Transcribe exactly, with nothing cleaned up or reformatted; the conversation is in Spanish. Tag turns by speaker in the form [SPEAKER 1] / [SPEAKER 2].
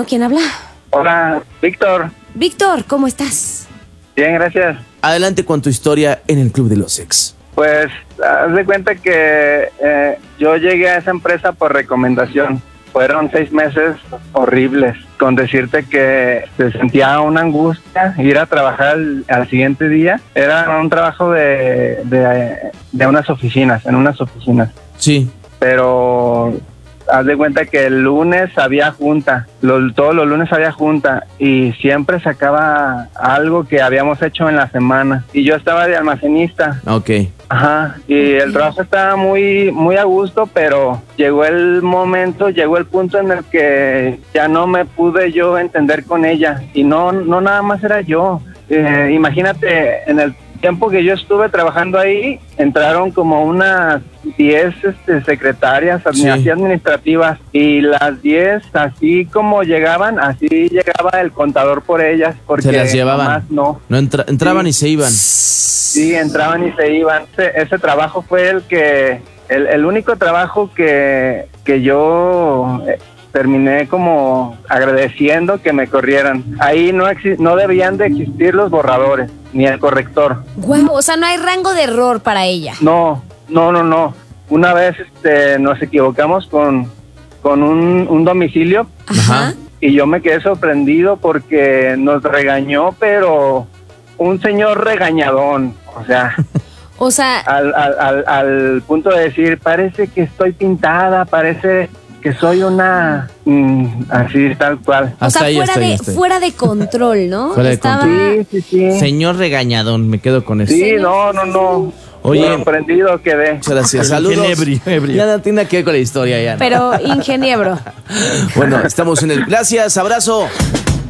[SPEAKER 1] Bueno, ¿quién habla?
[SPEAKER 2] Hola, Víctor.
[SPEAKER 1] Víctor, ¿cómo estás?
[SPEAKER 2] Bien, gracias.
[SPEAKER 3] Adelante con tu historia en el Club de los Ex.
[SPEAKER 2] Pues, haz de cuenta que eh, yo llegué a esa empresa por recomendación. Fueron seis meses horribles, con decirte que se sentía una angustia ir a trabajar al, al siguiente día. Era un trabajo de, de, de unas oficinas, en unas oficinas.
[SPEAKER 3] Sí.
[SPEAKER 2] Pero haz de cuenta que el lunes había junta, los, todos los lunes había junta y siempre sacaba algo que habíamos hecho en la semana. Y yo estaba de almacenista.
[SPEAKER 3] Ok.
[SPEAKER 2] Ajá, y el trabajo estaba muy, muy a gusto, pero llegó el momento, llegó el punto en el que ya no me pude yo entender con ella. Y no, no nada más era yo. Eh, imagínate, en el tiempo que yo estuve trabajando ahí, entraron como unas diez este, secretarias
[SPEAKER 3] Sí.
[SPEAKER 2] así administrativas, y las diez, así como llegaban, así llegaba el contador por ellas, porque
[SPEAKER 3] Se las llevaban.
[SPEAKER 2] nomás no.
[SPEAKER 3] No entra- entraban
[SPEAKER 2] Sí.
[SPEAKER 3] y se iban.
[SPEAKER 2] Sí, entraban y se iban. Ese, ese trabajo fue el que, el, el único trabajo que, que yo eh, terminé como agradeciendo que me corrieran. Ahí no exi- no debían de existir los borradores, ni el corrector.
[SPEAKER 1] Guau, o sea, no hay rango de error para ella.
[SPEAKER 2] No, no, no, no. Una vez este, nos equivocamos con, con un, un domicilio,
[SPEAKER 1] Ajá.
[SPEAKER 2] y yo me quedé sorprendido porque nos regañó, pero un señor regañadón, o sea...
[SPEAKER 1] O sea,
[SPEAKER 2] Al, al, al, al punto de decir, parece que estoy pintada, parece que soy una... mm, así, tal cual.
[SPEAKER 1] o
[SPEAKER 3] Hasta
[SPEAKER 1] sea
[SPEAKER 3] ahí,
[SPEAKER 1] fuera,
[SPEAKER 3] hasta ahí,
[SPEAKER 1] de,
[SPEAKER 3] hasta ahí.
[SPEAKER 1] fuera de control, ¿no?
[SPEAKER 3] Fuera de
[SPEAKER 1] Estaba...
[SPEAKER 3] control.
[SPEAKER 2] Sí, sí, sí.
[SPEAKER 3] Señor regañadón, me quedo con eso.
[SPEAKER 2] Sí, no, no, no.
[SPEAKER 3] Oye.
[SPEAKER 2] Sorprendido quedé.
[SPEAKER 3] Muchas gracias. Saludos.
[SPEAKER 4] Ebrio, ebrio.
[SPEAKER 3] Ya no tiene nada que ver con la historia ya. ¿no?
[SPEAKER 1] Pero ingeniero.
[SPEAKER 3] Bueno, estamos en el... Gracias, abrazo.